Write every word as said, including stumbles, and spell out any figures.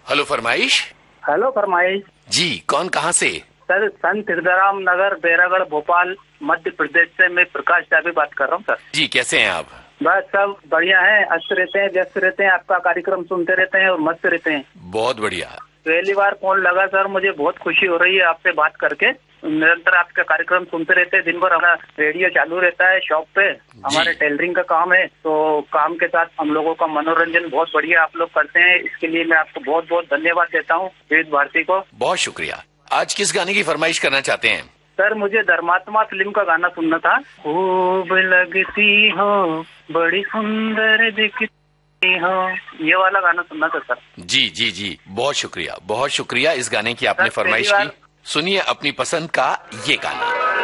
Hello फरमाइश। Hello फरमाइश जी, कौन कहाँ से? सर, संत हिरदाराम नगर, बैरागढ़, भोपाल, मध्य प्रदेश से मैं प्रकाश डाबी बात कर रहा हूँ सर। जी, कैसे हैं आप? बस सब बढ़िया है, अच्छे रहते हैं, व्यस्त रहते हैं, आपका कार्यक्रम सुनते रहते हैं और मस्त रहते हैं। बहुत बढ़िया। पहली बार फोन लगा सर, मुझे बहुत खुशी हो रही है आपसे बात करके। निरंतर आपका कार्यक्रम सुनते रहते हैं, दिन भर हमारा रेडियो चालू रहता है शॉप पे, हमारे टेलरिंग का काम है, तो काम के साथ हम लोगों का मनोरंजन बहुत बढ़िया आप लोग करते हैं। इसके लिए मैं आपको बहुत बहुत धन्यवाद देता हूँ, विविध भारती को। बहुत शुक्रिया। आज किस गाने की फरमाइश करना चाहते हैं? सर, मुझे धर्मात्मा फिल्म का गाना सुनना था। खूब लगती हो, बड़ी सुंदर दिखती हो, ये वाला गाना सुनना था सर। जी जी जी, बहुत शुक्रिया, बहुत शुक्रिया। इस गाने की आपने फरमाइश की। सुनिए अपनी पसंद का ये गाना।